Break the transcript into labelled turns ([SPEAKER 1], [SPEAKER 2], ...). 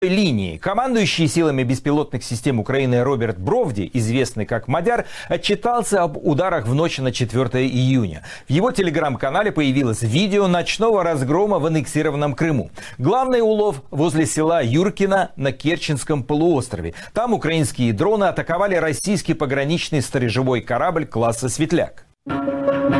[SPEAKER 1] Линии. Командующий силами беспилотных систем Украины Роберт Бровди, известный как Мадяр, отчитался об ударах в ночь на 4 июня. В его телеграм-канале появилось видео ночного разгрома в аннексированном Крыму. Главный улов возле села Юркино на Керченском полуострове. Там украинские дроны атаковали российский пограничный сторожевой корабль класса «Светляк».